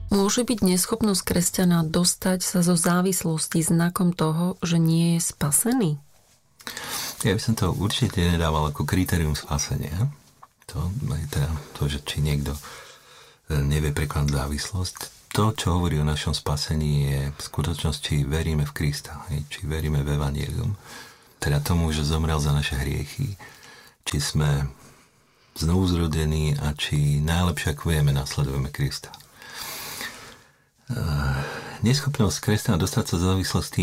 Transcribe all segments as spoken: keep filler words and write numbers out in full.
Môže byť neschopnosť kresťana dostať sa zo závislosti znakom toho, že nie je spasený? Ja by som to určite nedával ako kritérium spasenia. To, teda, to že či niekto nevie prekonať závislosť. To, čo hovorí o našom spasení, je v skutočnosti, či veríme v Krista, hej, či veríme v evanjelium. Teda tomu, že zomrel za naše hriechy, či sme znovuzrodení a či najlepšie, ako vieme, nasledujeme Krista. Neschopnosť kresťana dostať sa z závislosti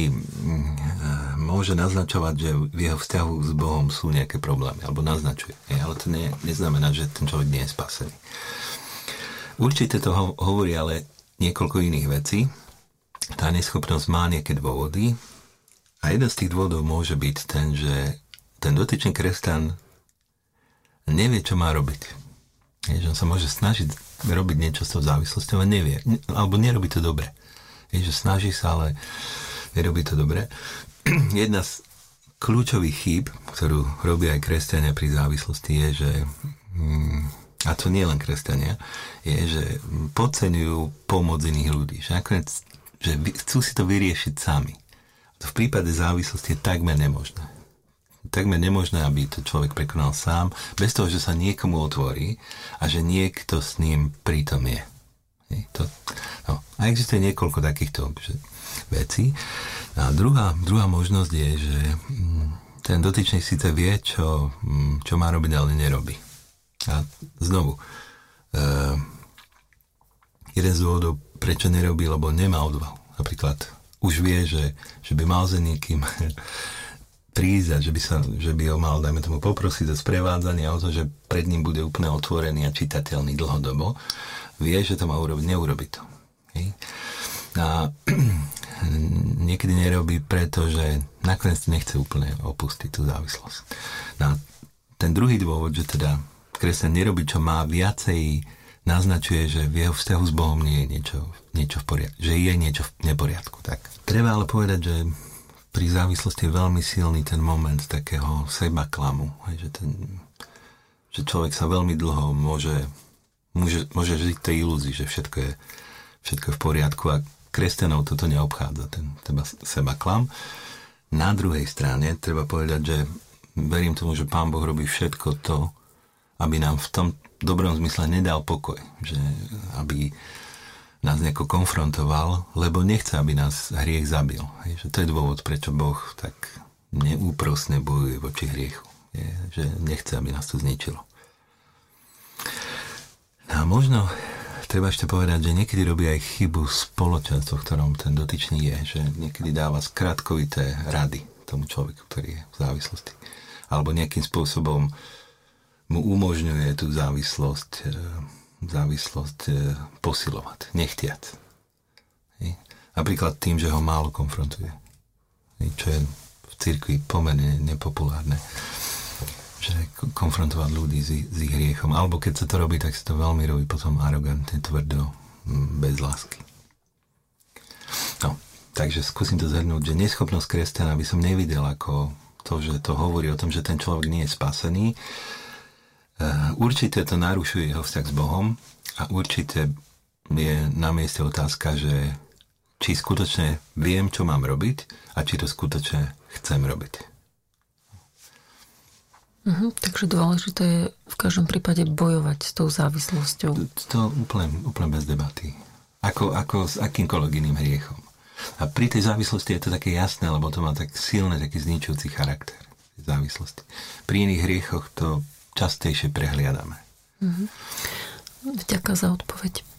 môže naznačovať, že v jeho vzťahu s Bohom sú nejaké problémy, alebo naznačuje. Ale to ne, neznamená, že ten človek nie je spasený. Určite to ho, hovorí ale niekoľko iných vecí. Tá neschopnosť má nejaké dôvody a jeden z tých dôvodov môže byť ten, že ten dotyčný kresťan nevie, čo má robiť. Je, že on sa môže snažiť robiť niečo s tou závislosťou, ale nevie. Alebo nerobí to dobre. Je, že snaží sa, ale nerobí to dobre. Jedna z kľúčových chýb, ktorú robia aj kresťania pri závislosti, je, že a to nie len kresťania, je, že podceňujú pomoc iných ľudí. Že nakoniec, že chcú si to vyriešiť sami. To v prípade závislosti je takmer nemožné. Takmer nemožné, aby to človek prekonal sám, bez toho, že sa niekomu otvorí a že niekto s ním pritom je. To, no. A existuje niekoľko takýchto že, vecí. A druhá, druhá možnosť je, že ten dotyčný síce vie, čo, čo má robiť, ale nerobí. A znovu, uh, jeden z dôvodov, prečo nerobí, lebo nemá odvahu. Napríklad už vie, že, že by mal za niekým prísť, že by, sa, že by ho mal, dajme tomu, poprosiť za sprevádzanie a o to, že pred ním bude úplne otvorený a čitateľný dlhodobo. Vie, že to má urobiť, neurobi to. Hej. A niekedy nerobí preto, že nakoniec nechce úplne opustiť tú závislosť. A ten druhý dôvod, že teda kresťan nerobí, čo má, viacej naznačuje, že v jeho vzťahu s Bohom nie je niečo, niečo v poriadku. Že je niečo v neporiadku. Tak. Treba ale povedať, že pri závislosti je veľmi silný ten moment takého seba klamu. Hej, že, ten, že človek sa veľmi dlho môže, môže, môže žiť tej ilúzii, že všetko je, všetko je v poriadku a kresťanov toto neobchádza, ten teba, seba klam. Na druhej strane treba povedať, že verím tomu, že Pán Boh robí všetko to, aby nám v tom dobrom zmysle nedal pokoj. Že aby nás nejako konfrontoval, lebo nechce, aby nás hriech zabil. Je, že to je dôvod, prečo Boh tak neúprosne bojuje voči hriechu. Je, že nechce, aby nás to zničilo. A možno treba ešte povedať, že niekedy robí aj chybu spoločenstvo, v ktorom ten dotyčný je, že niekedy dáva skratkovité rady tomu človeku, ktorý je v závislosti. Alebo nejakým spôsobom mu umožňuje tú závislosť závislosť posilovať, nechtiac. Napríklad tým, že ho málo konfrontuje. Čo je v cirkvi pomerne nepopulárne. Že konfrontovať ľudí s, s ich hriechom. Alebo keď sa to robí, tak sa to veľmi robí potom arogantne, tvrdo, bez lásky. No, takže skúsim to zhrnúť, že neschopnosť kresťana by som nevidel ako to, že to hovorí o tom, že ten človek nie je spasený. Určite to narušuje jeho vzťah s Bohom a určite je na mieste otázka, že či skutočne viem, čo mám robiť a či to skutočne chcem robiť. Mhm, takže dôležité je v každom prípade bojovať s tou závislosťou. To, to úplne, úplne bez debaty. Ako, ako s akýmkoľvek iným hriechom. A pri tej závislosti je to také jasné, lebo to má tak silný, taký zničujúci charakter závislosti. Pri iných hriechoch to častejšie prehliadame. Mhm. Vďaka za odpoveď.